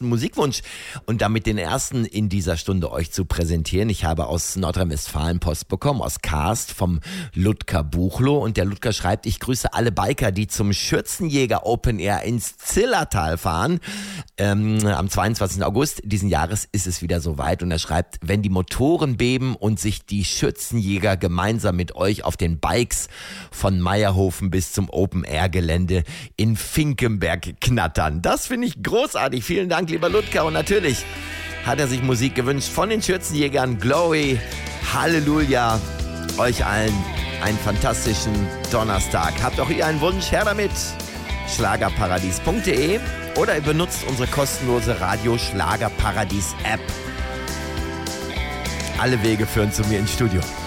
ersten Musikwunsch und damit den ersten in dieser Stunde euch zu präsentieren. Ich habe aus Nordrhein-Westfalen Post bekommen, aus Karst vom Ludger Buchloh. Und der Ludger schreibt, ich grüße alle Biker, die zum Schürzenjäger Open Air ins Zillertal fahren. Am 22. August diesen Jahres ist es wieder soweit. Und er schreibt, wenn die Motoren beben und sich die Schürzenjäger gemeinsam mit euch auf den Bikes von Meierhofen bis zum Open-Air-Gelände in Finkenberg knattern. Das finde ich großartig. Vielen Dank, lieber Ludger. Und natürlich hat er sich Musik gewünscht von den Schürzenjägern. Glory, Halleluja. Euch allen einen fantastischen Donnerstag. Habt auch ihr einen Wunsch? Her damit. Schlagerparadies.de oder ihr benutzt unsere kostenlose Radio Schlagerparadies App. Alle Wege führen zu mir ins Studio.